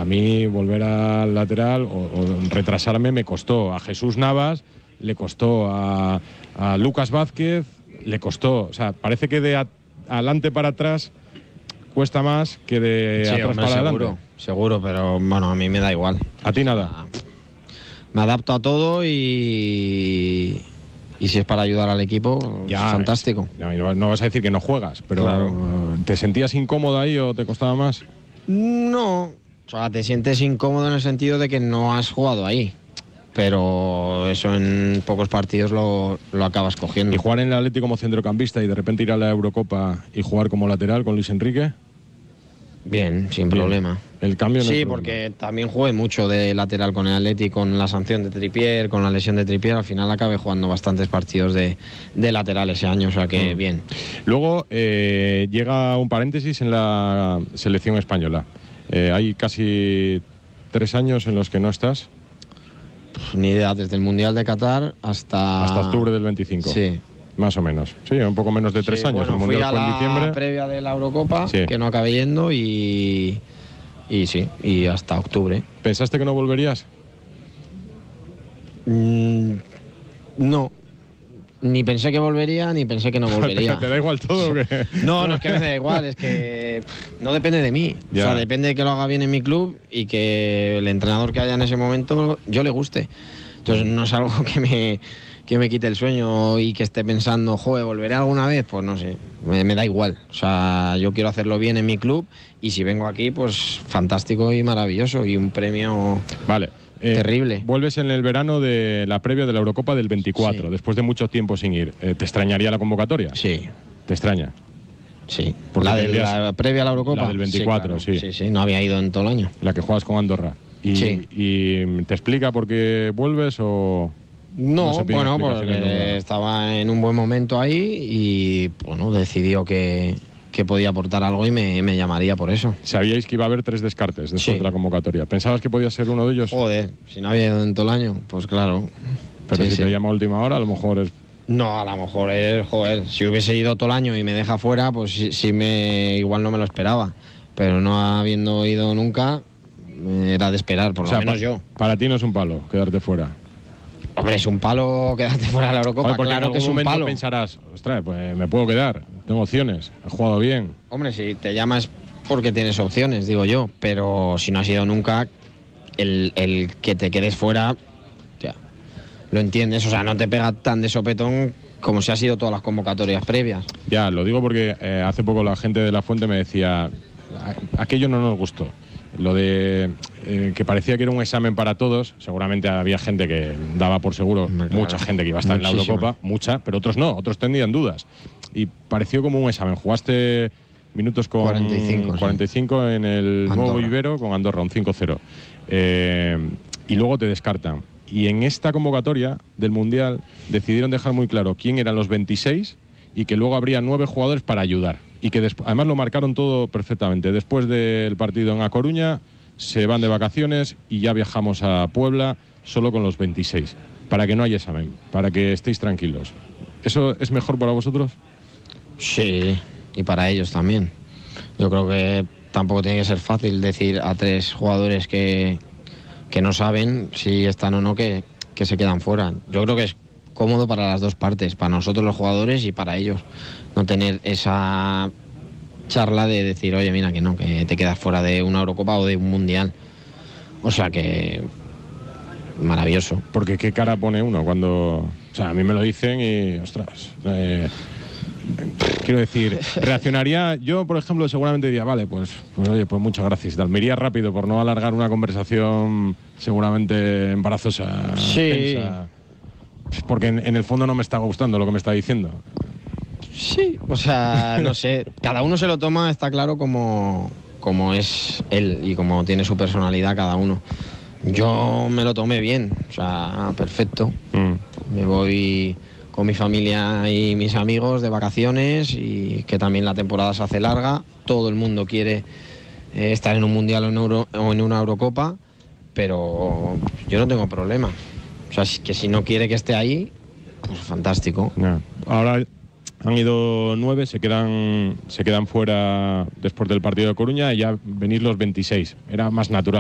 mí volver al lateral o retrasarme me costó. A Jesús Navas le costó, a Lucas Vázquez le costó. O sea, parece que de adelante para atrás cuesta más que de atrás para adelante. Seguro, pero bueno, a mí me da igual. ¿A ti nada? Me adapto a todo y si es para ayudar al equipo, ya, es fantástico. No vas a decir que no juegas, pero claro. ¿Te sentías incómodo ahí o te costaba más? No, o sea, te sientes incómodo en el sentido de que no has jugado ahí. Pero eso en pocos partidos lo acabas cogiendo. ¿Y jugar en el Atlético como centrocampista y de repente ir a la Eurocopa y jugar como lateral con Luis Enrique? Bien, sin problema. El cambio no sí, es problema. Porque también jugué mucho de lateral con el Atlético, con la sanción de Trippier, con la lesión de Trippier. Al final acabé jugando bastantes partidos de lateral ese año, o sea que bien. Luego llega un paréntesis en la selección española. Hay casi 3 años en los que no estás. Ni idea, desde el Mundial de Qatar hasta octubre del 25. Sí. Más o menos. Sí, un poco menos de 3 años. Bueno, el Mundial fui a fue en diciembre. La previa de la Eurocopa, que no acabé yendo y hasta octubre. ¿Pensaste que no volverías? No. Ni pensé que volvería, ni pensé que no volvería. ¿Te da igual todo o qué? No es que me da igual, es que no depende de mí. Ya. O sea, depende de que lo haga bien en mi club y que el entrenador que haya en ese momento yo le guste. Entonces no es algo que me quite el sueño y que esté pensando, joder, ¿volveré alguna vez? Pues no sé, me da igual. O sea, yo quiero hacerlo bien en mi club y si vengo aquí, pues fantástico y maravilloso y un premio terrible. Vuelves en el verano de la previa de la Eurocopa del 24, después de mucho tiempo sin ir. ¿Te extrañaría la convocatoria? Sí. ¿Te extraña? Sí. La previa a la Eurocopa. La del 24, sí, no había ido en todo el año. La que juegas con Andorra. ¿Y te explica por qué vuelves o...? No, bueno, porque estaba en un buen momento ahí y bueno, decidió que podía aportar algo y me llamaría por eso. Sabíais que iba a haber 3 descartes después de la convocatoria. ¿Pensabas que podía ser uno de ellos? Joder, si no había ido en todo el año, pues claro. Pero si te llama a última hora, a lo mejor es... No, a lo mejor es, joder, si hubiese ido todo el año y me deja fuera, pues igual no me lo esperaba. Pero no habiendo ido nunca, era de esperar, por lo menos yo. Para ti no es un palo quedarte fuera. Hombre, es un palo quedarte fuera de la Eurocopa, claro que es un palo. Pensarás, ostras, pues me puedo quedar, tengo opciones, he jugado bien. Hombre, si te llamas porque tienes opciones, digo yo, pero si no has ido nunca, el que te quedes fuera, ya, lo entiendes, o sea, no te pega tan de sopetón como si has ido todas las convocatorias previas. Ya, lo digo porque hace poco la gente de La Fuente me decía, aquello no nos gustó. Lo de que parecía que era un examen para todos, seguramente había gente que daba por seguro, mucha gente que iba a estar en la Eurocopa, pero otros no, otros tenían dudas. Y pareció como un examen. Jugaste minutos con 45 en el nuevo Ibero con Andorra, un 5-0. Y luego te descartan. Y en esta convocatoria del Mundial decidieron dejar muy claro quién eran los 26 y que luego habría 9 jugadores para ayudar. Y que además lo marcaron todo perfectamente. Después del partido en A Coruña se van de vacaciones y ya viajamos a Puebla solo con los 26, para que no haya examen, para que estéis tranquilos. ¿Eso es mejor para vosotros? Sí, y para ellos también. Yo creo que tampoco tiene que ser fácil decir a 3 jugadores que no saben si están o no que se quedan fuera. Yo creo que es cómodo para las dos partes, para nosotros los jugadores y para ellos. No tener esa charla de decir, oye, mira, que no, que te quedas fuera de una Eurocopa o de un Mundial. O sea que maravilloso. Porque qué cara pone uno cuando... O sea, a mí me lo dicen y, ostras... quiero decir, reaccionaría... Yo, por ejemplo, seguramente diría, vale, pues oye, pues muchas gracias. Me iría rápido por no alargar una conversación seguramente embarazosa. Sí. Tensa, porque en el fondo no me está gustando lo que me está diciendo. Sí, o sea, no sé, cada uno se lo toma, está claro, como es él y como tiene su personalidad cada uno. Yo me lo tomé bien, o sea, perfecto. Me voy con mi familia y mis amigos de vacaciones y que también la temporada se hace larga. Todo el mundo quiere estar en un Mundial o en una Eurocopa, pero yo no tengo problema. O sea, que si no quiere que esté ahí, pues fantástico. Ahora han ido 9, se quedan fuera después del partido de Coruña y ya venís los 26. Era más natural.